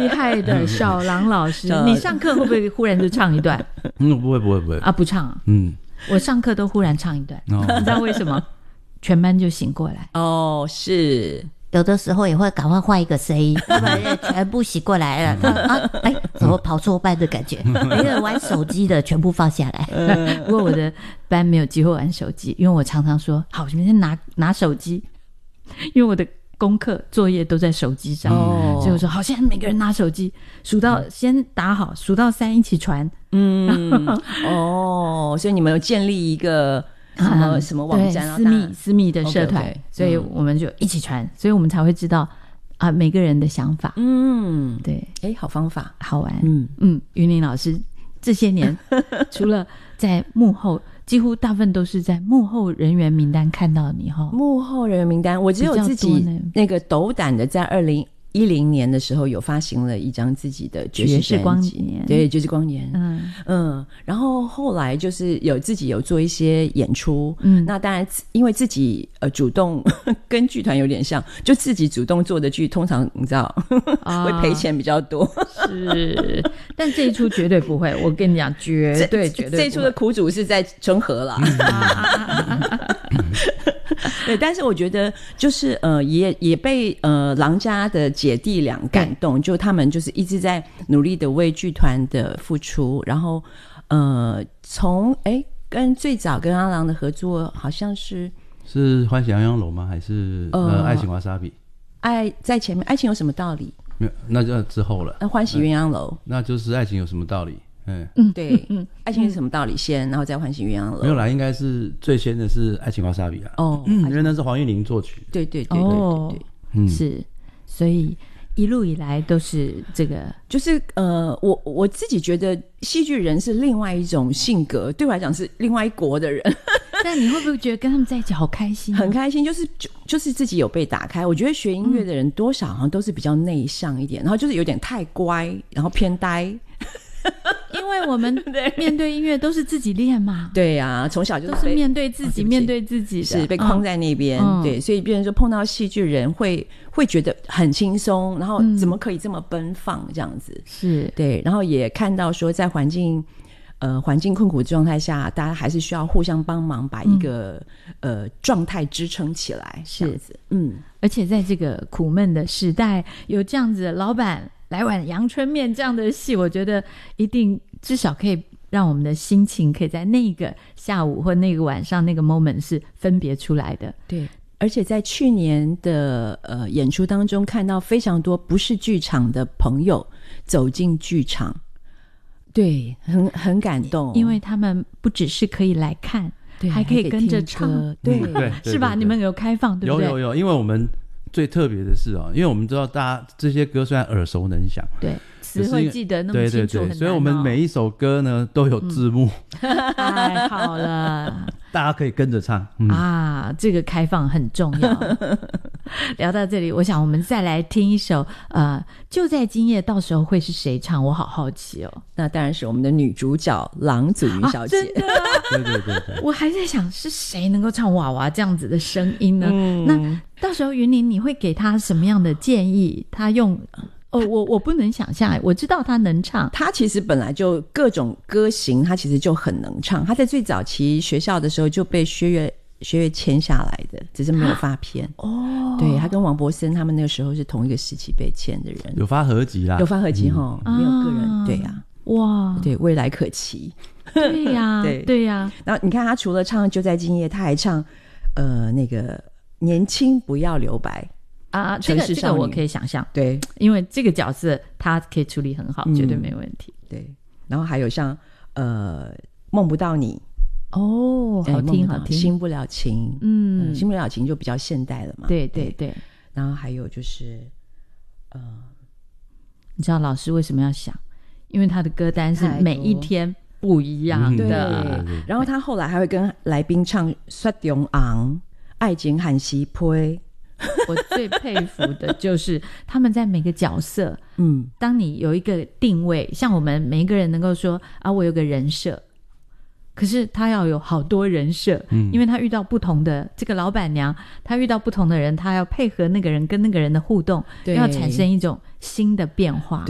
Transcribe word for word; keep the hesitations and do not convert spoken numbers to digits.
厉害的小郎老师，你上课会不会忽然就唱一段？ 嗯，不会不会不会啊，不唱啊。嗯，我上课都忽然唱一段，哦、你知道为什么？全班就醒过来。 哦，是。 有的时候也会赶快换一个声音，要不然全部醒过来了。他啊，哎，怎么跑错班的感觉？没有玩手机的全部放下来。 不过我的班没有机会玩手机，因为我常常说，好，你们先拿拿手机，因为我的功课作业都在手机上，哦、所以我说好，现在每个人拿手机，数到、嗯、先打好，数到三一起传。 嗯，哦，所以你们有建立一个。什么、嗯、什么网站啊？ 私密私密的社团， okay, okay, 所以我们就一起传、嗯，所以我们才会知道啊每个人的想法。 嗯， 对， 哎，好方法， 好玩。嗯嗯，云林老师这些年除了在幕后，几乎大部分都是在幕后人员名单看到你哈。 幕后人员名单，我只有自己那个斗胆的在二零一零年的时候有发行了一张自己的爵士光年，对，爵士光年，嗯嗯，然后后来就是有自己有做一些演出，嗯，那当然因为自己呃主动跟剧团有点像，就自己主动做的剧，通常你知道、啊、会赔钱比较多， 是，但这一出绝对不会，我跟你讲，绝对绝对不会， 这一出的苦主是在中和啦。对，但是我觉得就是呃，也也被呃郎家的姐弟俩感动，就他们就是一直在努力的为剧团的付出，然后呃，从哎跟最早跟阿郎的合作好像是是欢喜洋洋楼吗？还是呃, 呃爱情瓦莎比？ 爱在前面，爱情有什么道理？ 没有，那就之后了。 那欢喜鸳鸯楼、 嗯，那就是爱情有什么道理？ 嗯，对，嗯，爱情是什么道理先，然后再欢喜鸳鸯楼。 没有啦，应该是最先的是爱情瓦莎比啦。哦，嗯，因为那是黄韵玲作曲。 对对对对对对，对嗯，是，所以一路以来都是这个， 就是呃，我我自己觉得戏剧人是另外一种性格，对我来讲是另外一国的人。 但你会不会觉得跟他们在一起好开心、啊？ 很开心，就是就就是自己有被打开。我觉得学音乐的人多少好像都是比较内向一点，然后就是有点太乖，然后偏呆。 因为我们面对音乐都是自己练嘛， 对啊，从小就是都是面对自己、哦、面对自己的， 是被框在那边、嗯、对，所以别人说碰到戏剧人会会觉得很轻松，然后怎么可以这么奔放这样子、嗯、是对，然后也看到说在环境呃环境困苦的状态下，大家还是需要互相帮忙把一个、嗯、呃状态支撑起来，是这样子，嗯， 而且在这个苦闷的时代有这样子的老板来碗阳春面这样的戏，我觉得一定至少可以让我们的心情可以在那个下午或那个晚上那个 moment 是分别出来的。 对，而且在去年的呃演出当中看到非常多不是剧场的朋友走进剧场，对，很很感动， 因为他们不只是可以来看，对，还可以跟着唱， 对、 嗯、对， 是吧？你们有开放对不对？ 有有有，因为我们最特别的是哦，因为我们知道大家这些歌虽然耳熟能详， 对，词汇记得那么清楚， 对对对， 很难哦， 所以我们每一首歌呢都有字幕， 嗯、太好了， 大家可以跟着唱、 嗯、啊，这个开放很重要。聊到这里，我想我们再来听一首呃，就在今夜，到时候会是谁唱？我好好奇哦。 那当然是我们的女主角郎祖筠小姐。 啊、真的、啊？ 对对对对。 我还在想是谁能够唱娃娃这样子的声音呢？嗯、那到时候云林你会给她什么样的建议？她用哦，我我不能想象，我知道她能唱， 她其实本来就各种歌型，她其实就很能唱。她在最早期学校的时候就被薛岳薛岳签下来的，只是没有发片哦。对，他跟王柏森他们那个时候是同一个时期被签的人， 有发合集啦， 有发合集齁、嗯，没有个人、啊、对呀、啊，哇，对，未来可期， 对呀、啊，对对呀、啊。 然后你看他除了唱《就在今夜》，他还唱呃那个年轻不要留白啊，这个这个我可以想象， 对， 因为这个角色他可以处理很好，嗯、绝对没问题。 对，然后还有像呃梦不到你。 哦，好听好听， 新不了情，嗯，新不了情就比较现代了嘛， 对对 对, 对。 然后还有就是呃你知道老师为什么要想，因为他的歌单是每一天不一样的、 嗯、对，然后他后来还会跟来宾唱雪中红爱情喊西推。 我最佩服的就是他们在每个角色，嗯，当你有一个定位，像我们每一个人能够说啊我有个人设，可是他要有好多人设、嗯、因为他遇到不同的这个老板娘，他遇到不同的人，他要配合那个人跟那个人的互动，要产生一种新的变化。